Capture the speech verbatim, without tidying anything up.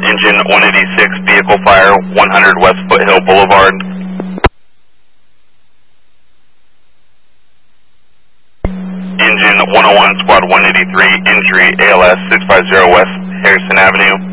Engine one eighty-six, vehicle fire, one hundred West Foothill Boulevard. Engine one oh one, squad one eighty-three, injury, A L S six five zero West Harrison Avenue.